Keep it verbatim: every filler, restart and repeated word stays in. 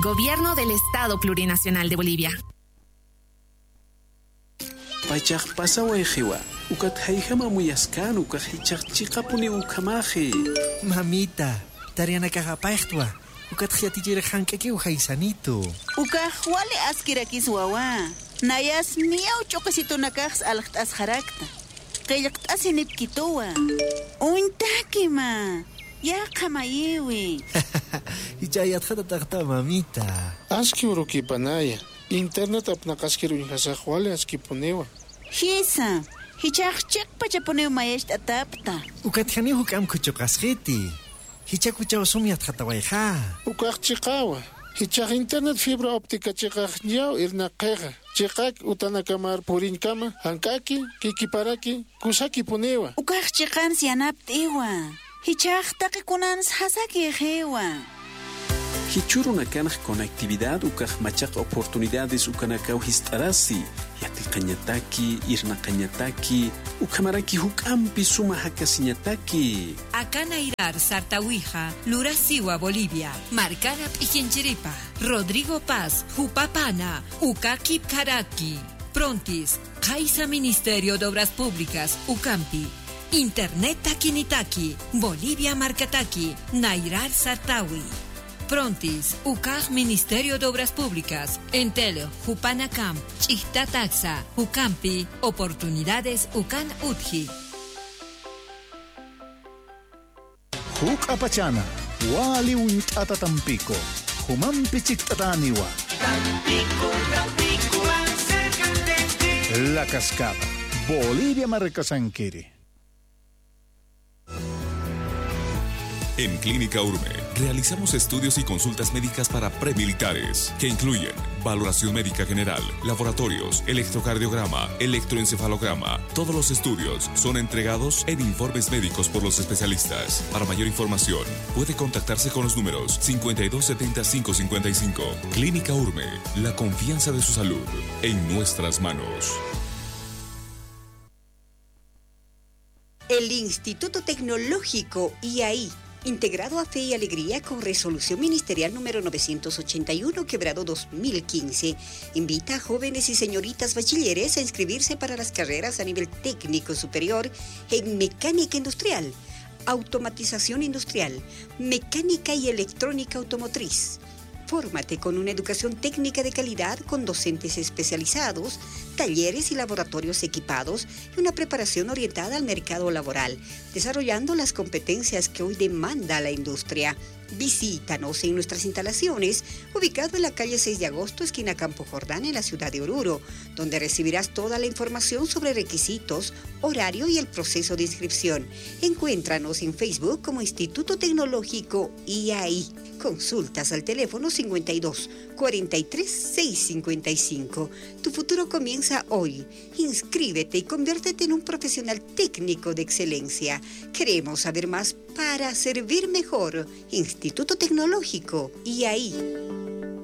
Gobierno del Estado Plurinacional de Bolivia. Paychaq pasaway hiwa. Ukat haykama muyaskan ukak hichaq chiqapuni ukamaji. Mamita, tariana kaqapayqtwa. Ukat hiatijira hank'aki uhaysanito. Ukaq wali askirakis wawa. Nayas miyaw chokasitunakaqs alqt'as harakta. Qillqt'as hinipkituwa. Uintakima. Ya qamayiwi. Hichayatqata taqta mamita. Aski urukipanaya. Internet apnaqaskiru inhasaq wali askipunewa. Hisa. Hichaq chiqpa chapunew mayasht atapta. Ukat hani hukam kuchuqasqiti. Hichakuchaw sumyatqata wayqa. Ukaq chiqawa. Hichaq internet fibra óptica chiqaq ñaw irnaqiqa. Chiqaq utanakamar purinkama hankaki kikiparaki kusaki punewa. Ukaq chiqan sianaptiwa. Hichaq taqikunans hasaki ejewa. Hichuruna kanaq conectividad ukaq machaq oportunidades ukanakaw histarasi. Yati qañataki, irna qañataki, ukamaraki hukampi suma hakasiñataki. Acá Nairar Sartawija, Lurasiwa Bolivia, Marcarap Ichinchiripa, Rodrigo Paz, Jupapana, Ukakip Karaki, Prontis, Kaisa Ministerio de Obras Públicas, Ucampi, Internet Takinitaki, Bolivia Marcataki, Nairar Sartawi. Prontis, U C A G Ministerio de Obras Públicas, Entelo, Jupanacam, Chihtataxa, Ucampi, Oportunidades Ucan Utji. Huk apachana, wali untata Tampico, Humampi Chictataniwa. Tampico, Tampico, acércate. La Cascada, Bolivia Marcasanquiri. En Clínica Urme, realizamos estudios y consultas médicas para premilitares, que incluyen valoración médica general, laboratorios, electrocardiograma, electroencefalograma. Todos los estudios son entregados en informes médicos por los especialistas. Para mayor información, puede contactarse con los números cincuenta y dos setenta, cinco cincuenta y cinco. Clínica Urme, la confianza de su salud en nuestras manos. El Instituto Tecnológico I A I, integrado a Fe y Alegría con resolución ministerial número novecientos ochenta y uno, quebrado dos mil quince, invita a jóvenes y señoritas bachilleres a inscribirse para las carreras a nivel técnico superior en mecánica industrial, automatización industrial, mecánica y electrónica automotriz. Fórmate con una educación técnica de calidad con docentes especializados, talleres y laboratorios equipados y una preparación orientada al mercado laboral, desarrollando las competencias que hoy demanda la industria. Visítanos en nuestras instalaciones, ubicado en la calle seis de agosto, esquina Campo Jordán, en la ciudad de Oruro, donde recibirás toda la información sobre requisitos, horario y el proceso de inscripción. Encuéntranos en Facebook como Instituto Tecnológico I A I. Consultas al teléfono cincuenta y dos, cuarenta y tres, seiscientos cincuenta y cinco. Tu futuro comienza hoy. Inscríbete y conviértete en un profesional técnico de excelencia. Queremos saber más para servir mejor. Instituto Tecnológico I A I.